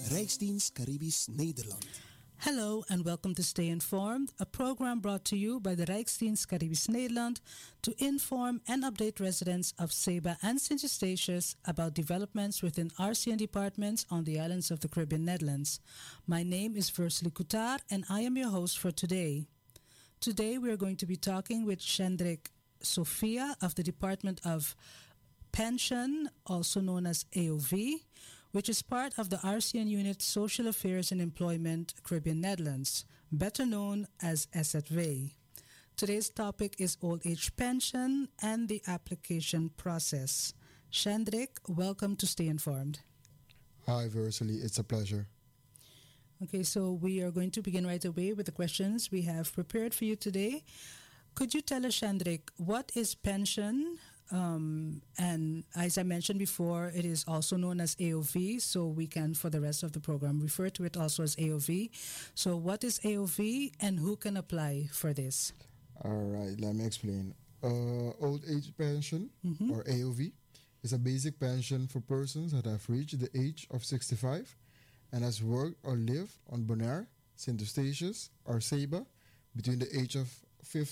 Rijksdienst Caribisch Nederland. Hello and welcome to Stay Informed, a program brought to you by the Rijksdienst Caribisch Nederland to inform and update residents of Ceiba and St. Eustatius about developments within RCN departments on the islands of the Caribbean Netherlands. My name is Versely Coutar and I am your host for today. Today we are going to be talking with Shendrik Sophia of the Department of Pension, also known as AOV, which is part of the RCN Unit Social Affairs and Employment Caribbean Netherlands, better known as SZW. Today's topic is old age pension and the application process. Shendrik, welcome to Stay Informed. Hi, Versely. It's a pleasure. Okay, so we are going to begin right away with the questions we have prepared for you today. Could you tell us, Shendrik, what is pension? And as I mentioned before, it is also known as AOV, so we can, for the rest of the program, refer to it also as AOV. So what is AOV and who can apply for this? All right, let me explain. Old age pension, or AOV, is a basic pension for persons that have reached the age of 65 and has worked or lived on Bonaire, St. Eustatius, or Ceiba between the age of